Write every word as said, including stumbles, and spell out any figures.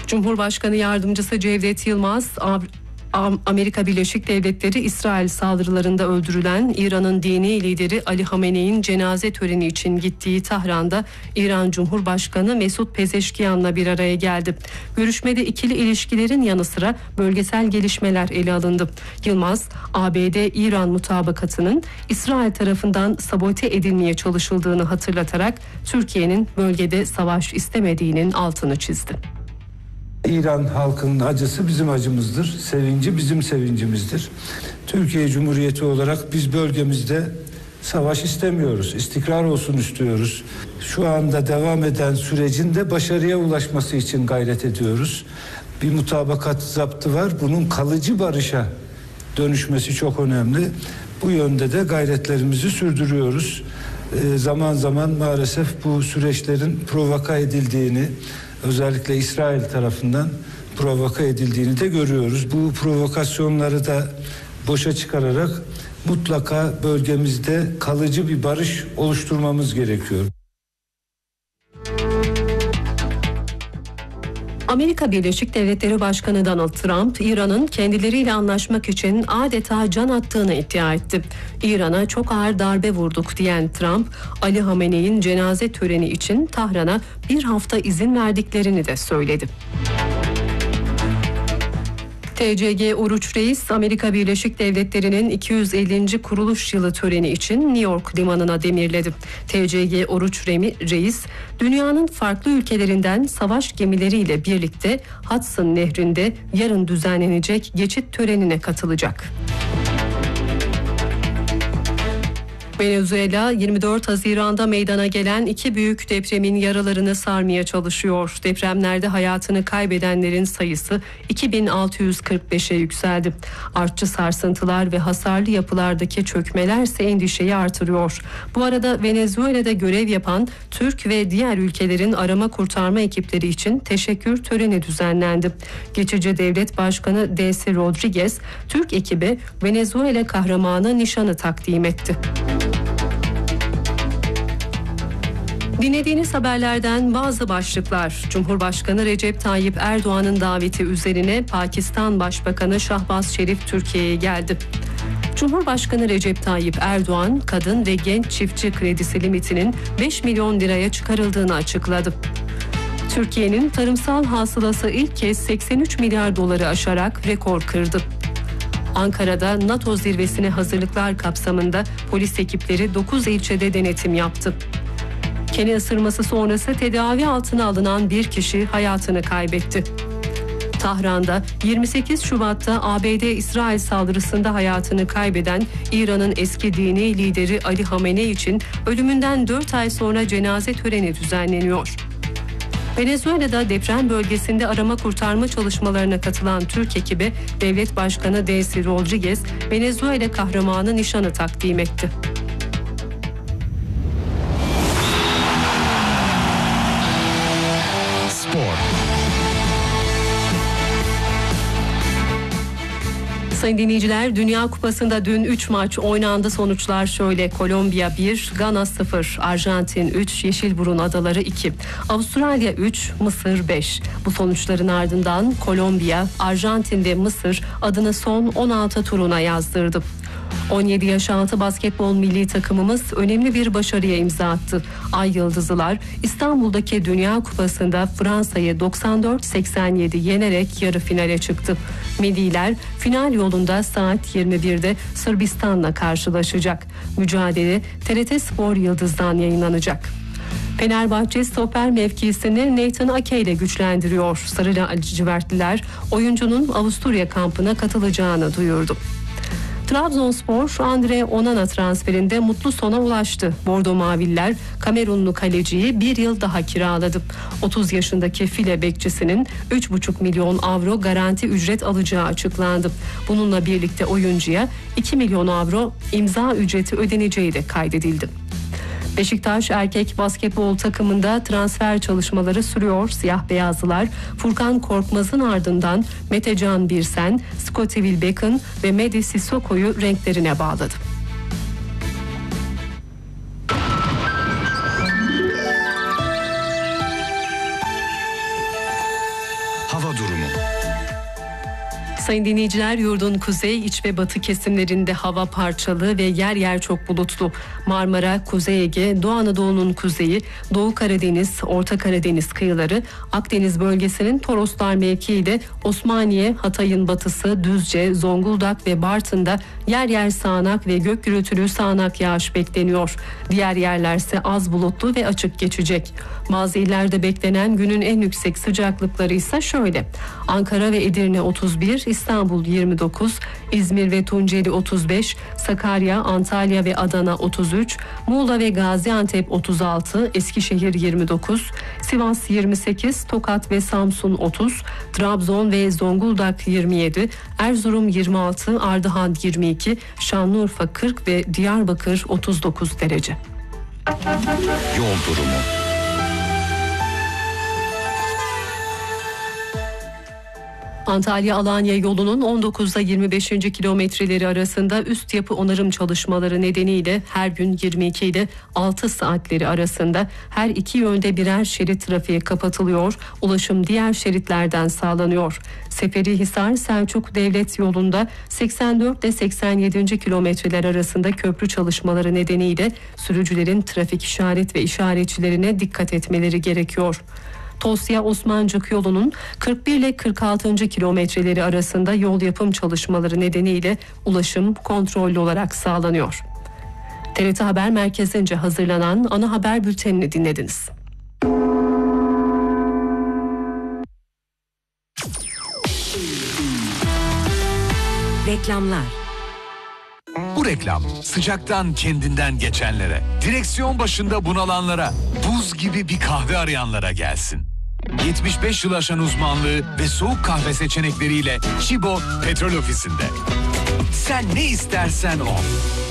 Cumhurbaşkanı Yardımcısı Cevdet Yılmaz, Amerika Birleşik Devletleri İsrail saldırılarında öldürülen İran'ın dini lideri Ali Hamenei'nin cenaze töreni için gittiği Tahran'da İran Cumhurbaşkanı Mesut Pezeşkiyan'la bir araya geldi. Görüşmede ikili ilişkilerin yanı sıra bölgesel gelişmeler ele alındı. Yılmaz, A B D-İran mutabakatının İsrail tarafından sabote edilmeye çalışıldığını hatırlatarak Türkiye'nin bölgede savaş istemediğinin altını çizdi. İran halkının acısı bizim acımızdır, sevinci bizim sevincimizdir. Türkiye Cumhuriyeti olarak biz bölgemizde savaş istemiyoruz, istikrar olsun istiyoruz. Şu anda devam eden sürecin de başarıya ulaşması için gayret ediyoruz. Bir mutabakat zaptı var, bunun kalıcı barışa dönüşmesi çok önemli. Bu yönde de gayretlerimizi sürdürüyoruz. Ee, zaman zaman maalesef bu süreçlerin provoka edildiğini, özellikle İsrail tarafından provoka edildiğini de görüyoruz. Bu provokasyonları da boşa çıkararak mutlaka bölgemizde kalıcı bir barış oluşturmamız gerekiyor. Amerika Birleşik Devletleri Başkanı Donald Trump, İran'ın kendileriyle anlaşmak için adeta can attığını iddia etti. İran'a çok ağır darbe vurduk diyen Trump, Ali Hamenei'nin cenaze töreni için Tahran'a bir hafta izin verdiklerini de söyledi. T C G Oruç Reis, Amerika Birleşik Devletleri'nin iki yüz ellinci kuruluş yılı töreni için New York limanına demirledi. T C G Oruç Reis, dünyanın farklı ülkelerinden savaş gemileriyle birlikte Hudson Nehri'nde yarın düzenlenecek geçit törenine katılacak. Venezuela yirmi dört Haziran'da meydana gelen iki büyük depremin yaralarını sarmaya çalışıyor. Depremlerde hayatını kaybedenlerin sayısı iki bin altı yüz kırk beşe yükseldi. Artçı sarsıntılar ve hasarlı yapılardaki çökmelerse endişeyi artırıyor. Bu arada Venezuela'da görev yapan Türk ve diğer ülkelerin arama kurtarma ekipleri için teşekkür töreni düzenlendi. Geçici Devlet Başkanı Delcy Rodriguez, Türk ekibe Venezuela kahramanı nişanı takdim etti. Dinlediğiniz haberlerden bazı başlıklar. Cumhurbaşkanı Recep Tayyip Erdoğan'ın daveti üzerine Pakistan Başbakanı Şahbaz Şerif Türkiye'ye geldi. Cumhurbaşkanı Recep Tayyip Erdoğan, kadın ve genç çiftçi kredisi limitinin beş milyon liraya çıkarıldığını açıkladı. Türkiye'nin tarımsal hasılası ilk kez seksen üç milyar doları aşarak rekor kırdı. Ankara'da NATO zirvesine hazırlıklar kapsamında polis ekipleri dokuz ilçede denetim yaptı. Kene ısırması sonrası tedavi altına alınan bir kişi hayatını kaybetti. Tahran'da yirmi sekiz Şubat'ta A B D-İsrail saldırısında hayatını kaybeden İran'ın eski dini lideri Ali Hamenei için ölümünden dört ay sonra cenaze töreni düzenleniyor. Venezuela'da deprem bölgesinde arama kurtarma çalışmalarına katılan Türk ekibi Devlet Başkanı Delcy Rodriguez, Venezuela kahramanı nişanı takdim etti. Sayın dinleyiciler, Dünya Kupası'nda dün üç maç oynandı. Sonuçlar şöyle: Kolombiya bir, Gana sıfır, Arjantin üç, Yeşilburun Adaları iki, Avustralya üç, Mısır beş. Bu sonuçların ardından Kolombiya, Arjantin ve Mısır adını son on altı turuna yazdırdı. on yedi yaş altı basketbol milli takımımız önemli bir başarıya imza attı. Ay Yıldızlılar İstanbul'daki Dünya Kupası'nda Fransa'yı doksan dört seksen yedi yenerek yarı finale çıktı. Milliler final yolunda saat yirmi birde Sırbistan'la karşılaşacak. Mücadele T R T Spor Yıldız'dan yayınlanacak. Fenerbahçe stoper mevkisini Nathan Ake ile güçlendiriyor. Sarı lacivertliler oyuncunun Avusturya kampına katılacağını duyurdu. Trabzonspor Andre Onana transferinde mutlu sona ulaştı. Bordo Maviller Kamerunlu kaleciyi bir yıl daha kiraladı. otuz yaşındaki file bekçisinin üç buçuk milyon avro garanti ücret alacağı açıklandı. Bununla birlikte oyuncuya iki milyon avro imza ücreti ödeneceği de kaydedildi. Beşiktaş erkek basketbol takımında transfer çalışmaları sürüyor. Siyah beyazlılar Furkan Korkmaz'ın ardından Metecan Birsen, Scottie Wilbeck'ın ve Medi Sissoko'yu renklerine bağladı. hava durumu. Sayın dinleyiciler, yurdun kuzey, iç ve batı kesimlerinde hava parçalı ve yer yer çok bulutlu. Marmara, Kuzey Ege, Doğu Anadolu'nun kuzeyi, Doğu Karadeniz, Orta Karadeniz kıyıları, Akdeniz bölgesinin Toroslar mevkiiyle Osmaniye, Hatay'ın batısı, Düzce, Zonguldak ve Bartın'da yer yer sağanak ve gök gürültülü sağanak yağış bekleniyor. Diğer yerlerse az bulutlu ve açık geçecek. Bazı illerde beklenen günün en yüksek sıcaklıkları ise şöyle: Ankara ve Edirne otuz bir, İstanbul yirmi dokuz, İzmir ve Tunceli otuz beş, Sakarya, Antalya ve Adana otuz üç, Muğla ve Gaziantep otuz altı, Eskişehir yirmi dokuz, Sivas yirmi sekiz, Tokat ve Samsun otuz, Trabzon ve Zonguldak yirmi yedi, Erzurum yirmi altı, Ardahan yirmi iki, Şanlıurfa kırk ve Diyarbakır otuz dokuz derece. Yol durumu. Antalya-Alanya yolunun on dokuzda yirmi beşinci kilometreleri arasında üst yapı onarım çalışmaları nedeniyle her gün yirmi iki ile altı saatleri arasında her iki yönde birer şerit trafiğe kapatılıyor. Ulaşım diğer şeritlerden sağlanıyor. Seferihisar-Selçuk Devlet yolunda seksen dört ile seksen yedinci kilometreler arasında köprü çalışmaları nedeniyle sürücülerin trafik işaret ve işaretçilerine dikkat etmeleri gerekiyor. Tosya-Osmancık yolunun kırk bir ile kırk altıncı kilometreleri arasında yol yapım çalışmaları nedeniyle ulaşım kontrollü olarak sağlanıyor. T R T Haber Merkezi'nce hazırlanan ana haber bültenini dinlediniz. Reklamlar. Bu reklam sıcaktan kendinden geçenlere, direksiyon başında bunalanlara, buz gibi bir kahve arayanlara gelsin. yetmiş beş yıl aşan uzmanlığı ve soğuk kahve seçenekleriyle Chibo Petrol Ofisi'nde. Sen ne istersen o.